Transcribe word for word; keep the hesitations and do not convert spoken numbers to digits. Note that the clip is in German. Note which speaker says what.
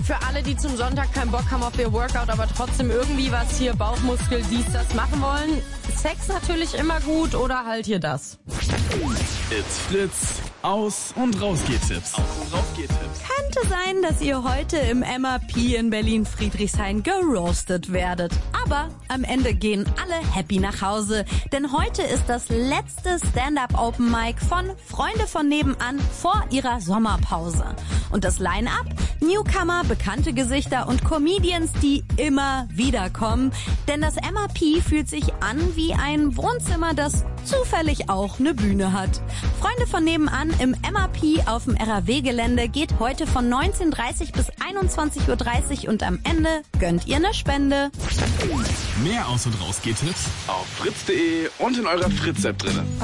Speaker 1: Für alle, die zum Sonntag keinen Bock haben auf ihr Workout, aber trotzdem irgendwie was hier, Bauchmuskel, dies, das machen wollen. Sex natürlich immer gut oder halt hier das.
Speaker 2: It's Fritz. Aus- und Rausgehtipps. Aus- und Rausgehtipps.
Speaker 3: Könnte sein, dass ihr heute im M A P in Berlin-Friedrichshain geroastet werdet. Aber am Ende gehen alle happy nach Hause. Denn heute ist das letzte Stand-Up Open Mic von Freunde von nebenan vor ihrer Sommerpause. Und das Line-Up? Newcomer, bekannte Gesichter und Comedians, die immer wieder kommen. Denn das M A P fühlt sich an wie ein Wohnzimmer, das zufällig auch eine Bühne hat. Freunde von nebenan im M A P auf dem R A W-Gelände geht heute von neunzehn Uhr dreißig bis einundzwanzig Uhr dreißig und am Ende gönnt ihr eine Spende.
Speaker 2: Mehr Aus- und Rausgehtipps auf fritz punkt de und in eurer Fritz-App drinne.